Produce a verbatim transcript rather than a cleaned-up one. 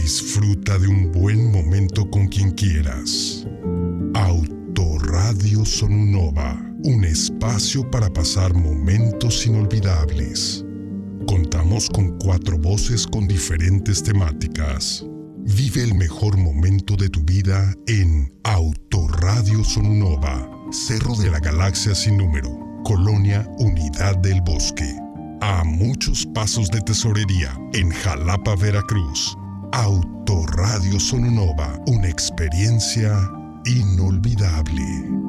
Disfruta de un buen momento con quien quieras. Autoradio Sonunova, un espacio para pasar momentos inolvidables. Contamos con cuatro voces con diferentes temáticas. Vive el mejor momento de tu vida en Autoradio Sonunova, Cerro de la Galaxia sin número, Colonia Unidad del Bosque. A muchos pasos de Tesorería, en Jalapa, Veracruz. Autoradio Sonunova, una experiencia inolvidable.